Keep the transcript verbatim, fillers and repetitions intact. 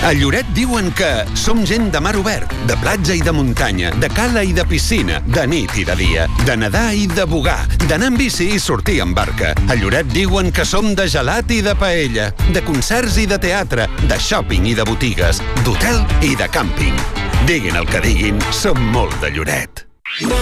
A Lloret diuen que som gent de mar obert, de platja i de muntanya, de cala i de piscina, de nit i de dia, de nedar i de bugar, d'anar amb bici i sortir amb barca. A Lloret diuen que som de gelat i de paella, de concerts i de teatre, de shopping i de botigues, d'hotel i de càmping. Diguin el que diguin, som molt de Lloret.